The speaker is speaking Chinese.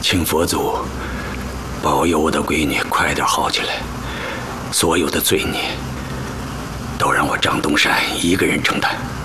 请佛祖保佑我的闺女快点好起来，所有的罪孽都让我张东山一个人承担。